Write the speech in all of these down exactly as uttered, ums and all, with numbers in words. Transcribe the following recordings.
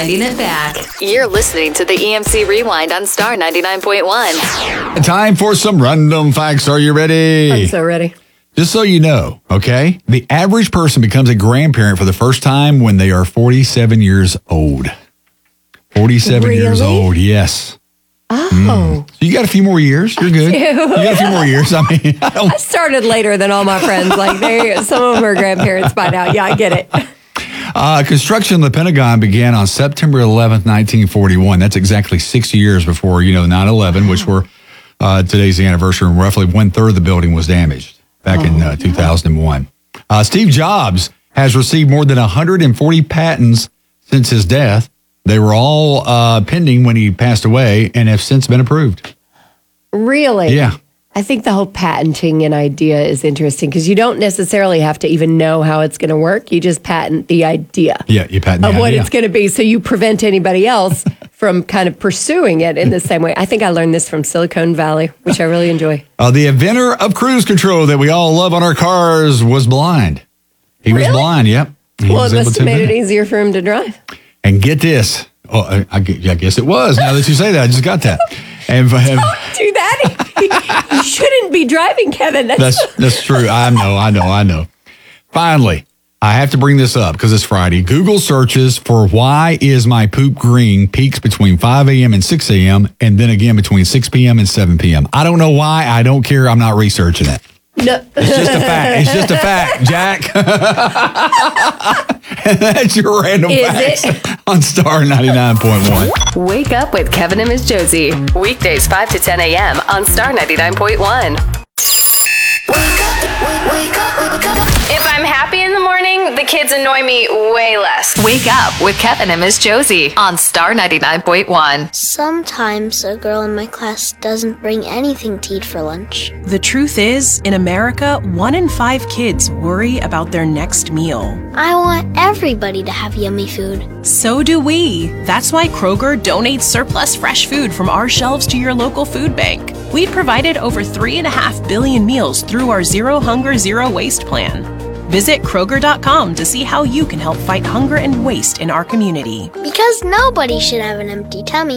Rewinding it back. You're listening to the E M C Rewind on Star ninety-nine point one. Time for some random facts. Are you ready? I'm so ready. Just so you know, okay, the average person becomes a grandparent for the first time when they are forty-seven years old. forty-seven Really? years old, yes. Oh. Mm. So you got a few more years. You're good. You got a few more years. I mean, I don't. I started later than all my friends. Like they, some of them are grandparents by now. Yeah, I get it. Uh, construction of the Pentagon began on September eleventh, nineteen forty-one. That's exactly six years before, you know, nine eleven, which were uh, today's anniversary, and roughly one third of the building was damaged back oh, in uh, two thousand one. Uh, Steve Jobs has received more than one hundred forty patents since his death. They were all uh, pending when he passed away and have since been approved. Really? Yeah. I think the whole patenting and idea is interesting because you don't necessarily have to even know how it's going to work. You just patent the idea. Yeah, you patent the of idea. what it's going to be. So you prevent anybody else from kind of pursuing it in the same way. I think I learned this from Silicon Valley, which I really enjoy. Uh, the inventor of cruise control that we all love on our cars was blind. He Really? was blind, yep. He Well, was it able must to have made it invent easier for him to drive. And get this. Oh, I, I gu- I guess it was. Now that you say that, I just got that. And uh, Don't do that. You shouldn't be driving, Kevin. That's, that's that's true. I know, I know, I know. Finally, I have to bring this up because it's Friday. Google searches for why is my poop green peaks between five a.m. and six a.m. and then again between six p.m. and seven p.m. I don't know why. I don't care. I'm not researching it. no. It's just a fact. It's just a fact, Jack. And that's your random Is facts it? on Star ninety-nine point one. Wake up with Kevin and Miss Josie. Weekdays five to ten a.m. on Star ninety-nine point one. If I'm happy in the morning, the kids annoy me way less. Wake up with Kevin and Miss Josie on Star ninety-nine point one. Sometimes a girl in my class doesn't bring anything to eat for lunch. The truth is, in America, one in five kids worry about their next meal. I want everybody to have yummy food. So do we. That's why Kroger donates surplus fresh food from our shelves to your local food bank. We've provided over three and a half billion meals through our Zero Hunger, Zero Waste plan. Visit Kroger dot com to see how you can help fight hunger and waste in our community. Because nobody should have an empty tummy.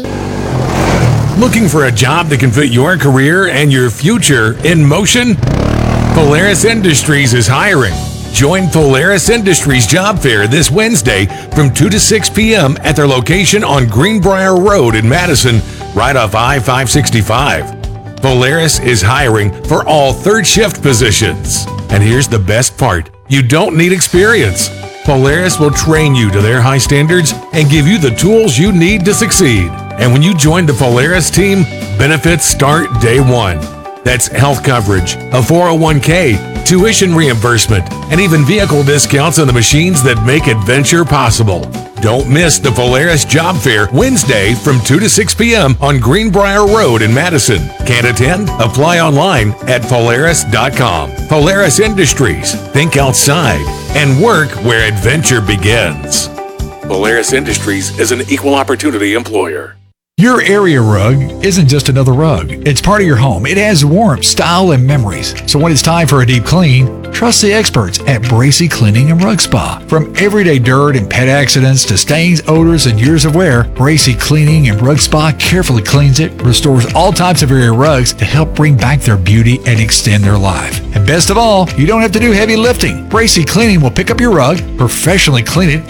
Looking for a job that can fit your career and your future in motion? Polaris Industries is hiring. Join Polaris Industries Job Fair this Wednesday from two to six p.m. at their location on Greenbrier Road in Madison, right off I five sixty-five. Polaris is hiring for all third shift positions. And here's the best part. You don't need experience. Polaris will train you to their high standards and give you the tools you need to succeed. And when you join the Polaris team, benefits start day one. That's health coverage, a four oh one k, tuition reimbursement, and even vehicle discounts on the machines that make adventure possible. Don't miss the Polaris Job Fair Wednesday from two to six p.m. on Greenbrier Road in Madison. Can't attend? Apply online at Polaris dot com. Polaris Industries. Think outside and work where adventure begins. Polaris Industries is an equal opportunity employer. Your area rug isn't just another rug. It's part of your home. It has warmth, style, and memories. So when it's time for a deep clean, trust the experts at Bracy Cleaning and Rug Spa. From everyday dirt and pet accidents to stains, odors, and years of wear, Bracy Cleaning and Rug Spa carefully cleans it, restores all types of area rugs to help bring back their beauty and extend their life. And best of all, you don't have to do heavy lifting. Bracy Cleaning will pick up your rug, professionally clean it,